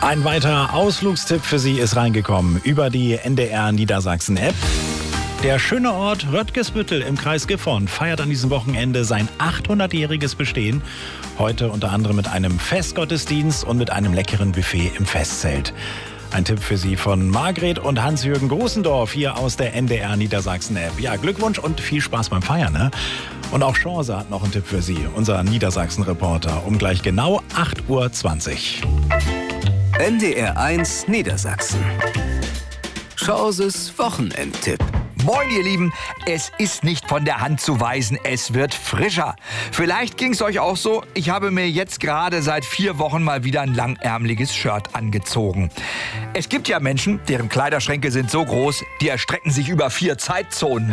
Ein weiterer Ausflugstipp für Sie ist reingekommen über die NDR Niedersachsen-App. Der schöne Ort Röttgesbüttel im Kreis Gifhorn feiert an diesem Wochenende sein 800-jähriges Bestehen. Heute unter anderem mit einem Festgottesdienst und mit einem leckeren Buffet im Festzelt. Ein Tipp für Sie von Margret und Hans-Jürgen Großendorf hier aus der NDR Niedersachsen-App. Ja, Glückwunsch und viel Spaß beim Feiern, ne? Und auch Chance hat noch einen Tipp für Sie, unser Niedersachsen-Reporter, um gleich genau 8:20 Uhr. NDR 1 Niedersachsen. Chances Wochenendtipp. Moin ihr Lieben, es ist nicht von der Hand zu weisen, es wird frischer. Vielleicht ging es euch auch so, ich habe mir jetzt gerade seit 4 Wochen mal wieder ein langärmeliges Shirt angezogen. Es gibt ja Menschen, deren Kleiderschränke sind so groß, die erstrecken sich über 4 Zeitzonen.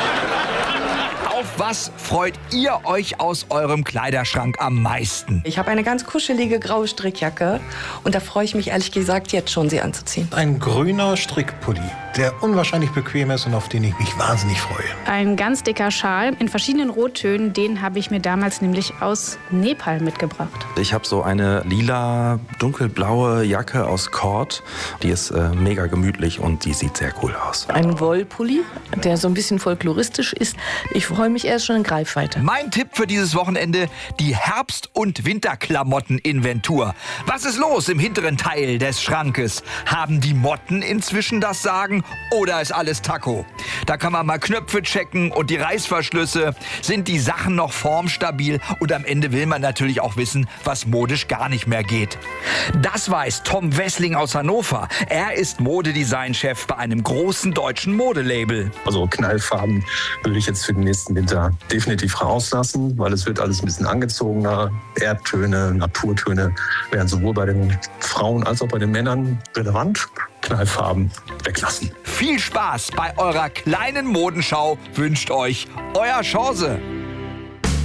Auf was freut ihr euch aus eurem Kleiderschrank am meisten? Ich habe eine ganz kuschelige graue Strickjacke und da freue ich mich ehrlich gesagt jetzt schon, sie anzuziehen. Ein grüner Strickpulli, der unwahrscheinlich bequem ist und auf den ich mich wahnsinnig freue. Ein ganz dicker Schal in verschiedenen Rottönen, den habe ich mir damals nämlich aus Nepal mitgebracht. Ich habe so eine lila, dunkelblaue Jacke aus Kord. Die ist mega gemütlich und die sieht sehr cool aus. Ein Wollpulli, der so ein bisschen folkloristisch ist. Ich freue mich erst schon in Greifweite. Mein Tipp für dieses Wochenende, die Herbst- und Winterklamotten-Inventur. Was ist los im hinteren Teil des Schrankes? Haben die Motten inzwischen das Sagen oder ist alles Taco? Da kann man mal Knöpfe checken und die Reißverschlüsse. Sind die Sachen noch formstabil? Und am Ende will man natürlich auch wissen, was modisch gar nicht mehr geht. Das weiß Tom Wessling aus Hannover. Er ist Modedesign-Chef bei einem großen deutschen Modelabel. Also Knallfarben würde ich jetzt für den nächsten Winter definitiv rauslassen, weil es wird alles ein bisschen angezogener. Erdtöne, Naturtöne werden sowohl bei den Frauen als auch bei den Männern relevant. Knallfarben weglassen. Viel Spaß bei eurer kleinen Modenschau wünscht euch euer Chance.